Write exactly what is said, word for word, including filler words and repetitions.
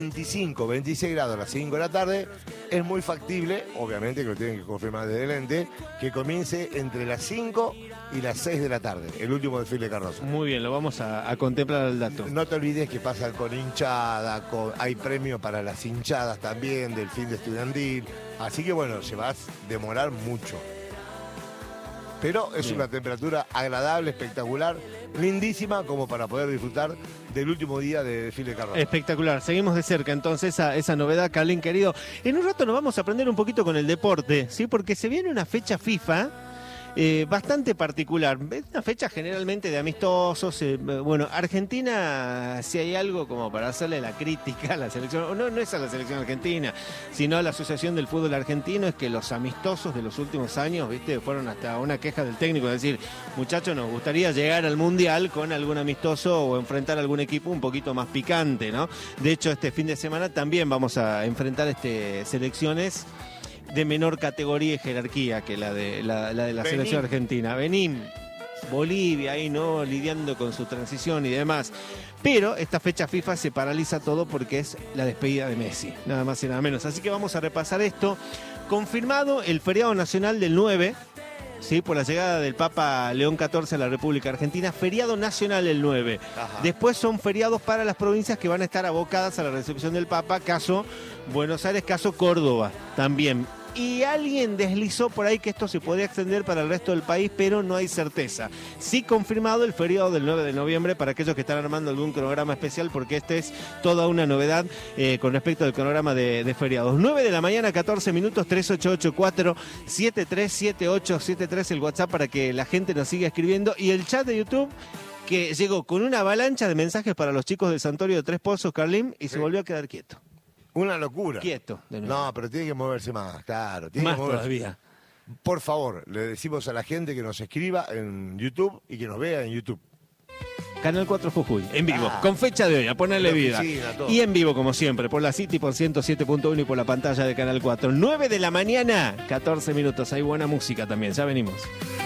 veinticinco, veintiséis grados a las cinco de la tarde, es muy factible, obviamente que lo tienen que confirmar desde el ente, que comience entre las cinco y las seis de la tarde, el último desfile de carroza. Muy bien, lo vamos a, a contemplar al dato. No te olvides que pasan con hinchada, con, hay premio para las hinchadas también del fin de estudiantil, así que bueno, se va a demorar mucho. Pero es bien. Una temperatura agradable, espectacular, lindísima como para poder disfrutar del último día de desfile de carroza. Espectacular. Seguimos de cerca entonces esa, esa novedad, Carlín querido. En un rato nos vamos a aprender un poquito con el deporte, ¿sí? Porque se viene una fecha FIFA eh, bastante particular. Es una fecha generalmente de amistosos. Eh, bueno, Argentina, si hay algo como para hacerle la crítica a la selección, no, no es a la selección argentina, sino a la Asociación del Fútbol Argentino, es que los amistosos de los últimos años, viste, fueron hasta una queja del técnico, es decir, muchachos, nos gustaría llegar al Mundial con algún amistoso o enfrentar a algún equipo un poquito más picante, ¿no? De hecho, este fin de semana también vamos a enfrentar este selecciones de menor categoría y jerarquía que la de la, la, de la selección argentina. Benín, Bolivia, ahí no lidiando con su transición y demás. Pero esta fecha FIFA se paraliza todo porque es la despedida de Messi, nada más y nada menos. Así que vamos a repasar esto. Confirmado el feriado nacional del nueve, ¿sí? Por la llegada del Papa León catorce a la República Argentina, feriado nacional el nueve. Ajá. Después son feriados para las provincias que van a estar abocadas a la recepción del Papa, caso Buenos Aires, caso Córdoba también. Y alguien deslizó por ahí que esto se podría extender para el resto del país, pero no hay certeza. Sí confirmado el feriado del nueve de noviembre para aquellos que están armando algún cronograma especial, porque este es toda una novedad eh, con respecto al cronograma de, de feriados. nueve de la mañana, catorce minutos, tres ocho ocho cuatro siete tres siete ocho siete tres el WhatsApp para que la gente nos siga escribiendo. Y el chat de YouTube, que llegó con una avalancha de mensajes para los chicos del Santuario de Tres Pozos, Carlín, y sí. Se volvió a quedar quieto. Una locura. Quieto. De nuevo. No, pero tiene que moverse más, claro. Tiene más que moverse. Todavía. Por favor, le decimos a la gente que nos escriba en YouTube y que nos vea en YouTube. Canal cuatro Jujuy, en vivo, ah, con fecha de hoy, a ponerle vida. Oficina, y en vivo, como siempre, por la City, por ciento siete punto uno y por la pantalla de Canal cuatro. nueve de la mañana, catorce minutos. Hay buena música también, ya venimos.